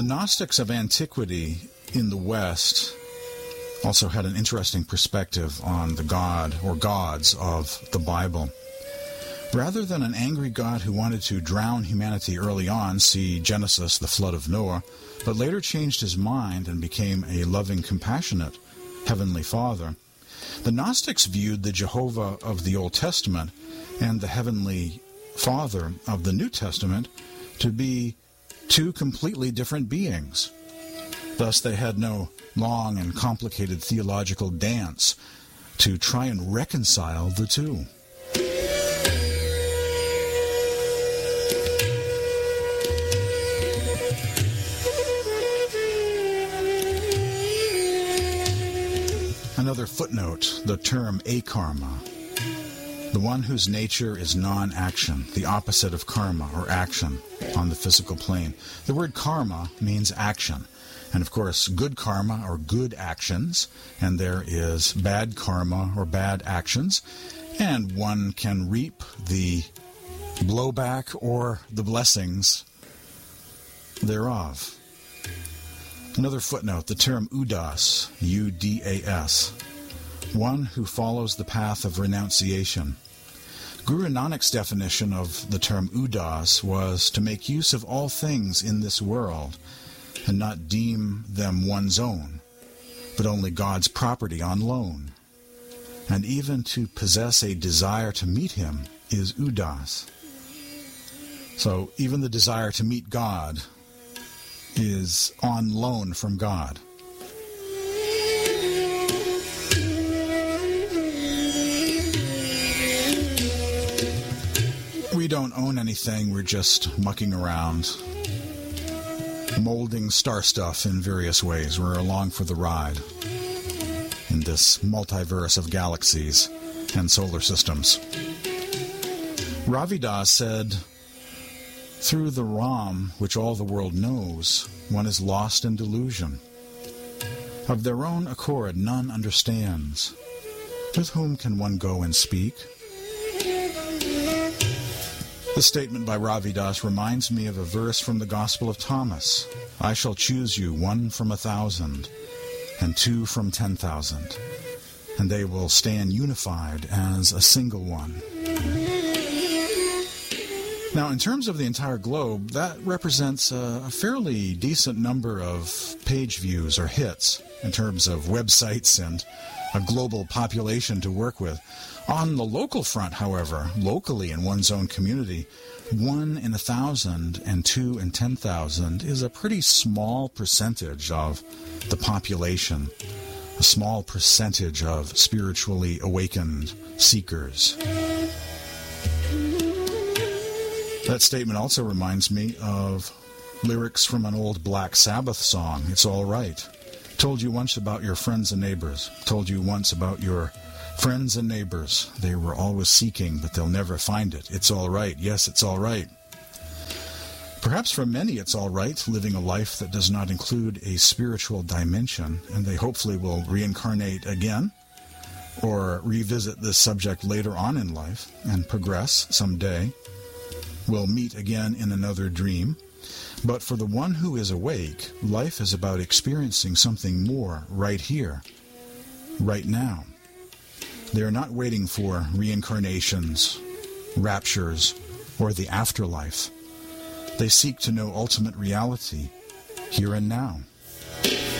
The Gnostics of antiquity in the West also had an interesting perspective on the God or gods of the Bible. Rather than an angry God who wanted to drown humanity early on, see Genesis, the flood of Noah, but later changed his mind and became a loving, compassionate Heavenly Father, the Gnostics viewed the Jehovah of the Old Testament and the Heavenly Father of the New Testament to be two completely different beings. Thus, they had no long and complicated theological dance to try and reconcile the two. Another footnote, the term akarma, the one whose nature is non-action, the opposite of karma or action on the physical plane. The word karma means action. And of course, good karma or good actions, and there is bad karma or bad actions, and one can reap the blowback or the blessings thereof. Another footnote, the term udas, U-D-A-S, one who follows the path of renunciation. Guru Nanak's definition of the term udas was to make use of all things in this world and not deem them one's own, but only God's property on loan. And even to possess a desire to meet him is udas. So even the desire to meet God is on loan from God. We don't own anything, we're just mucking around, molding star stuff in various ways. We're along for the ride in this multiverse of galaxies and solar systems. Ravidas said, "Through the Ram, which all the world knows, one is lost in delusion. Of their own accord none understands. With whom can one go and speak?" This statement by Ravidas reminds me of a verse from the Gospel of Thomas. "I shall choose you 1 from 1,000, and 2 from 10,000, and they will stand unified as a single one." Now, in terms of the entire globe, that represents a fairly decent number of page views or hits in terms of websites and a global population to work with. On the local front, however, locally in one's own community, 1 in 1,000 and 2 in 10,000 is a pretty small percentage of the population, a small percentage of spiritually awakened seekers. That statement also reminds me of lyrics from an old Black Sabbath song, "It's All Right." Told you once about your friends and neighbors. Told you once about your friends and neighbors. They were always seeking, but they'll never find it. It's all right. Yes, it's all right. Perhaps for many it's all right living a life that does not include a spiritual dimension, and they hopefully will reincarnate again or revisit this subject later on in life and progress someday. We'll meet again in another dream. But for the one who is awake, life is about experiencing something more right here, right now. They are not waiting for reincarnations, raptures, or the afterlife. They seek to know ultimate reality here and now.